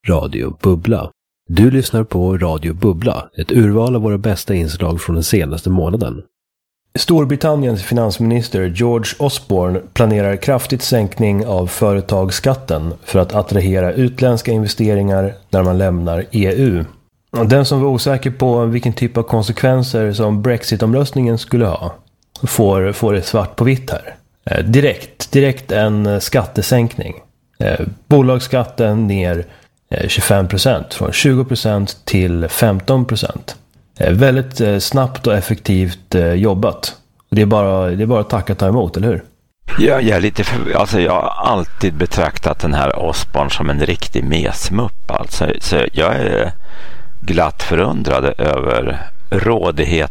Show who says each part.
Speaker 1: Radio Bubbla. Du lyssnar på Radio Bubbla, ett urval av våra bästa inslag från den senaste månaden. Storbritanniens finansminister George Osborne planerar kraftigt sänkning av företagsskatten för att attrahera utländska investeringar när man lämnar EU. Den som var osäker på vilken typ av konsekvenser som Brexit-omröstningen skulle ha får det svart på vitt här. Direkt en skattesänkning. Bolagsskatten ner 25%, från 20% till 15%. Väldigt snabbt och effektivt jobbat. Det är bara att tacka och ta emot, eller hur?
Speaker 2: Ja, jag är lite alltså jag har alltid betraktat den här Osborne som en riktig mesmupp. Alltså, så jag är glatt förundrad över rådighet